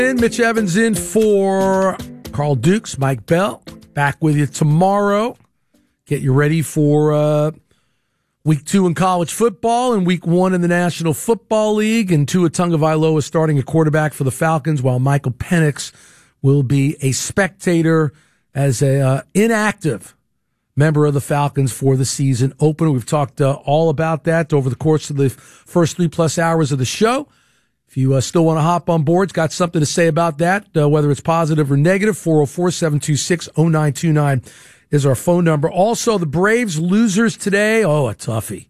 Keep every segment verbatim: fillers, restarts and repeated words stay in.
Mitch Evans in for Carl Dukes, Mike Bell. Back with you tomorrow. Get you ready for uh, week two in college football and week one in the National Football League. And Tua Tagovailoa starting a quarterback for the Falcons, while Michael Penix will be a spectator as a uh, inactive member of the Falcons for the season opener. We've talked uh, all about that over the course of the first three plus hours of the show. If you uh, still want to hop on board, got something to say about that, uh, whether it's positive or negative, four oh four, seven two six, oh nine two nine is our phone number. Also, the Braves losers today. Oh, a toughie.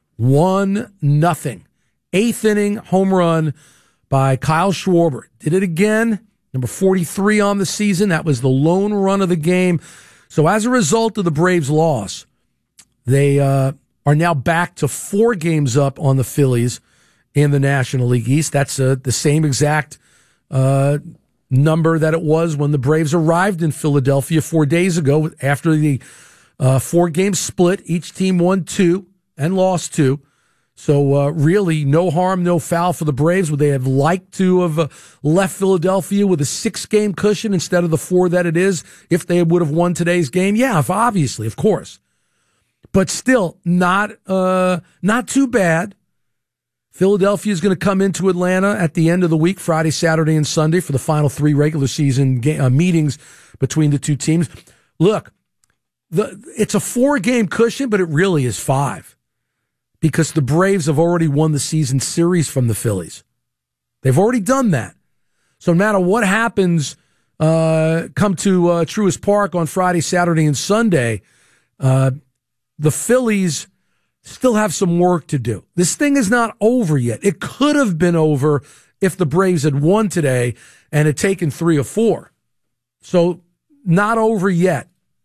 One nothing. Eighth inning home run by Kyle Schwarber. Did it again. Number forty-three on the season. That was the lone run of the game. So as a result of the Braves' loss, they uh, are now back to four games up on the Phillies in the National League East. That's uh, the same exact uh, number that it was when the Braves arrived in Philadelphia four days ago after the uh, four-game split. Each team won two and lost two. So uh, really no harm, no foul for the Braves. Would they have liked to have uh, left Philadelphia with a six-game cushion instead of the four that it is if they would have won today's game? Yeah, obviously, of course. But still, not uh, not too bad. Philadelphia is going to come into Atlanta at the end of the week, Friday, Saturday, and Sunday for the final three regular season ga- uh, meetings between the two teams. Look, the, it's a four-game cushion, but it really is five because the Braves have already won the season series from the Phillies. They've already done that. So no matter what happens, uh, come to uh, Truist Park on Friday, Saturday, and Sunday, uh, the Phillies still have some work to do. This thing is not over yet. It could have been over if the Braves had won today and had taken three or four. So not over yet.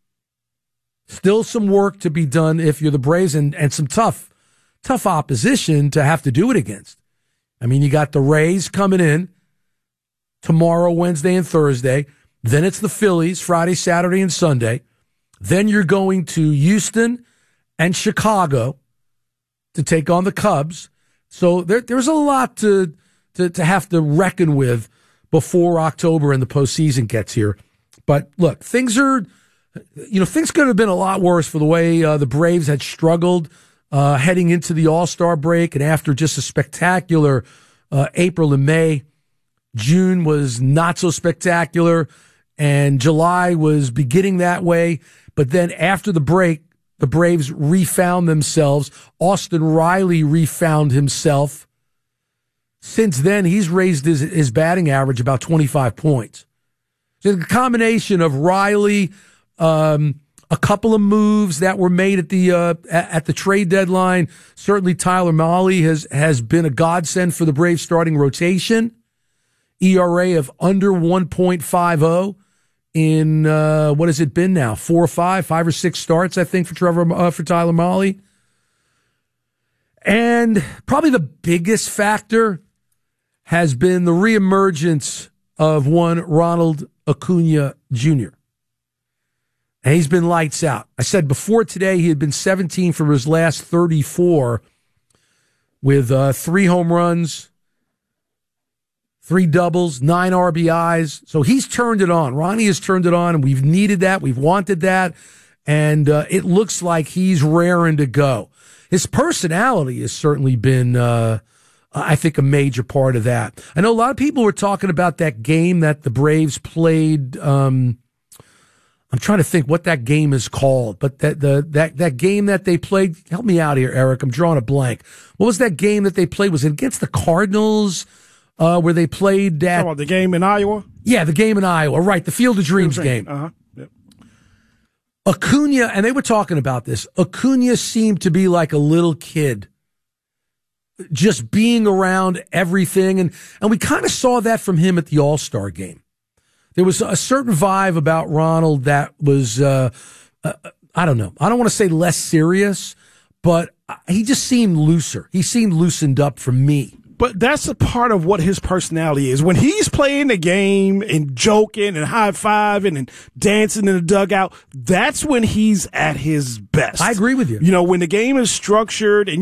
Still some work to be done if you're the Braves, and, and some tough, tough opposition to have to do it against. I mean, you got the Rays coming in tomorrow, Wednesday, and Thursday. Then it's the Phillies, Friday, Saturday, and Sunday. Then you're going to Houston and Chicago to take on the Cubs. So there, there's a lot to, to to have to reckon with before October and the postseason gets here. But look, things are, you know, things could have been a lot worse for the way uh, the Braves had struggled uh, heading into the All-Star break and after just a spectacular uh, April and May. June was not so spectacular, and July was beginning that way. But then after the break, the Braves refound themselves. Austin Riley refound himself. Since then, he's raised his, his batting average about twenty-five points. So the combination of Riley, um, a couple of moves that were made at the uh, at the trade deadline. Certainly, Tyler Mahle has has been a godsend for the Braves starting rotation. E R A of under one point five oh. In, uh, what has it been now? Four or five, five or six starts, I think, for Trevor, uh, for Tyler Mahle. And probably the biggest factor has been the reemergence of one Ronald Acuna Junior And he's been lights out. I said before today he had been seventeen for his last thirty-four with uh, three home runs, three doubles, nine R B Is. So he's turned it on. Ronnie has turned it on, and we've needed that. We've wanted that. And uh, it looks like he's raring to go. His personality has certainly been, uh, I think, a major part of that. I know a lot of people were talking about that game that the Braves played. Um, I'm trying to think what that game is called, but that the that that game that they played. Help me out here, Eric. I'm drawing a blank. What was that game that they played? Was it against the Cardinals? Uh, where they played that. Oh, the game in Iowa? Yeah, the game in Iowa. Right, the Field of Dreams Field of Dreams. game. Uh-huh. Yep. Acuna, and they were talking about this, Acuna seemed to be like a little kid, just being around everything. And, and we kind of saw that from him at the All-Star game. There was a certain vibe about Ronald that was, uh, uh, I don't know, I don't want to say less serious, but he just seemed looser. He seemed loosened up for me. But that's a part of what his personality is. When he's playing the game and joking and high-fiving and dancing in the dugout, that's when he's at his best. I agree with you. You know, when the game is structured and